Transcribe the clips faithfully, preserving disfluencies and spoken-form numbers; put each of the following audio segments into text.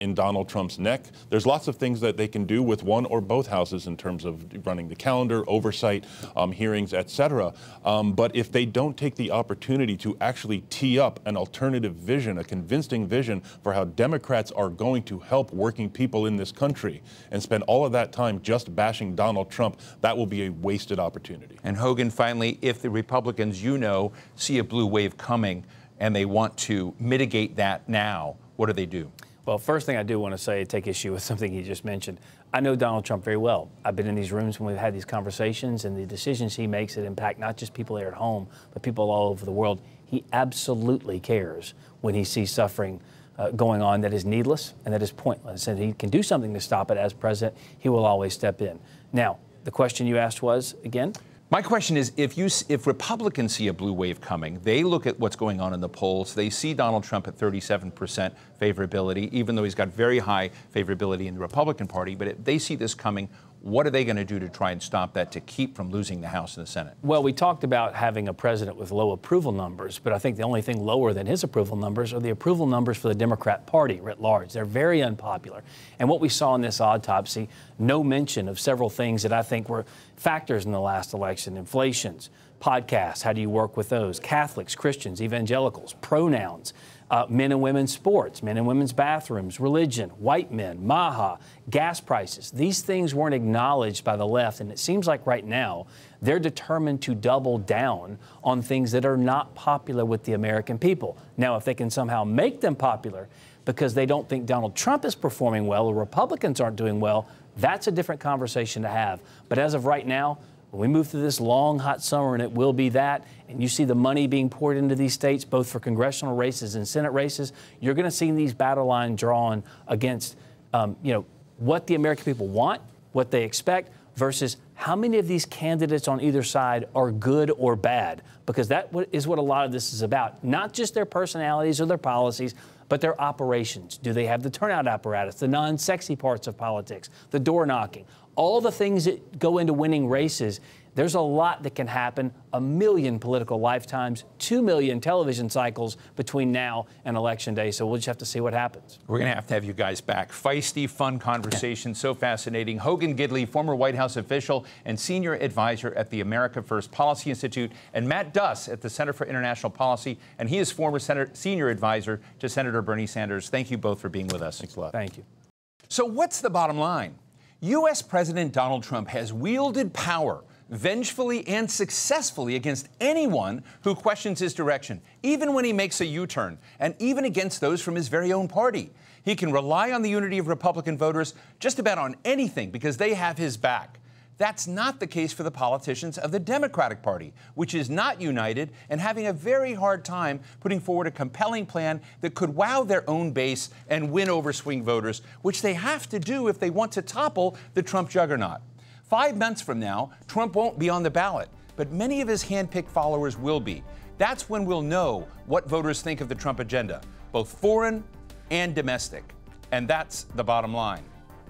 in Donald Trump's neck. There's lots of things that they can do with one or both houses in terms of running the calendar, oversight, um, hearings, et cetera. Um, but if they don't take the opportunity to actually tee up an alternative vision, a convincing vision for how Democrats are going to help working people in this country, and spend all of that time just bashing Donald Trump, that will be a wasted opportunity. And Hogan, finally, if the Republicans, you know, see a blue wave coming and they want to mitigate that now, what do they do? Well, first thing I do want to say, take issue with something he just mentioned. I know Donald Trump very well. I've been in these rooms when we've had these conversations, and the decisions he makes that impact not just people here at home, but people all over the world. He absolutely cares when he sees suffering uh, going on that is needless and that is pointless. And he can do something to stop it as president. He will always step in. Now, the question you asked was, again? My question is, if you, if Republicans see a blue wave coming, they look at what's going on in the polls, they see Donald Trump at thirty-seven percent favorability, even though he's got very high favorability in the Republican Party, but if they see this coming, what are they going to do to try and stop that, to keep from losing the House and the Senate? Well, we talked about having a president with low approval numbers, but I think the only thing lower than his approval numbers are the approval numbers for the Democrat Party writ large. They're very unpopular. And what we saw in this autopsy, no mention of several things that I think were factors in the last election: inflations, podcasts, how do you work with those, Catholics, Christians, evangelicals, pronouns, Uh, men and women's sports, men and women's bathrooms, religion, white men, MAHA, gas prices. These things weren't acknowledged by the left, and it seems like right now they're determined to double down on things that are not popular with the American people. Now, if they can somehow make them popular because they don't think Donald Trump is performing well or Republicans aren't doing well, that's a different conversation to have. But as of right now, when we move through this long, hot summer, and it will be that, and you see the money being poured into these states, both for congressional races and Senate races, you're going to see these battle lines drawn against, um, you know, what the American people want, what they expect, versus how many of these candidates on either side are good or bad, because that is what a lot of this is about. Not just their personalities or their policies, but their operations. Do they have the turnout apparatus, the non-sexy parts of politics, the door knocking, all the things that go into winning races? There's a lot that can happen, a million political lifetimes, two million television cycles between now and Election Day, so we'll just have to see what happens. We're going to have to have you guys back. Feisty, fun conversation, so fascinating. Hogan Gidley, former White House official and senior advisor at the America First Policy Institute, and Matt Duss at the Center for International Policy, and he is former Senator, senior advisor to Senator Bernie Sanders. Thank you both for being with us. Thanks a lot. Thank you. So what's the bottom line? U S President Donald Trump has wielded power vengefully and successfully against anyone who questions his direction, even when he makes a U-turn, and even against those from his very own party. He can rely on the unity of Republican voters just about on anything because they have his back. That's not the case for the politicians of the Democratic Party, which is not united and having a very hard time putting forward a compelling plan that could wow their own base and win over swing voters, which they have to do if they want to topple the Trump juggernaut. Five months from now, Trump won't be on the ballot, but many of his hand-picked followers will be. That's when we'll know what voters think of the Trump agenda, both foreign and domestic. And that's the bottom line.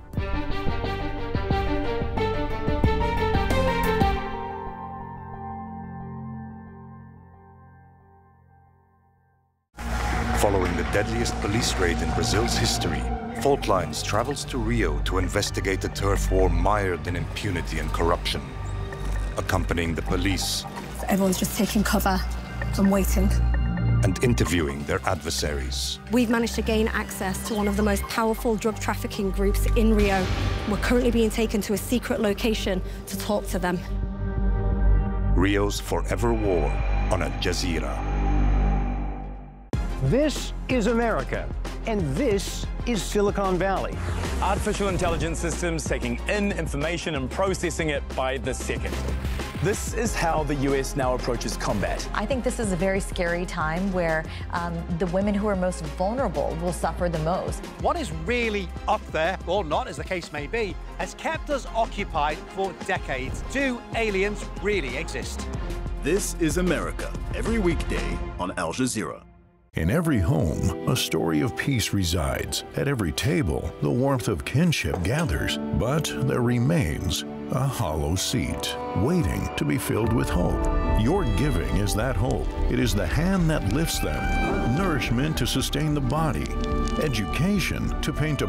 Following the deadliest police raid in Brazil's history, Fault Lines travels to Rio to investigate a turf war mired in impunity and corruption. Accompanying the police, everyone's just taking cover and waiting. And interviewing their adversaries. We've managed to gain access to one of the most powerful drug trafficking groups in Rio. We're currently being taken to a secret location to talk to them. Rio's Forever War on Al Jazeera. This is America, and this is Silicon Valley. Artificial intelligence systems taking in information and processing it by the second. This is how the U S now approaches combat. I think this is a very scary time where um, the women who are most vulnerable will suffer the most. What is really up there, or not as the case may be, has kept us occupied for decades. Do aliens really exist? This is America, every weekday on Al Jazeera. In every home, a story of peace resides. At every table, the warmth of kinship gathers. But there remains a hollow seat, waiting to be filled with hope. Your giving is that hope. It is the hand that lifts them. Nourishment to sustain the body. Education to paint a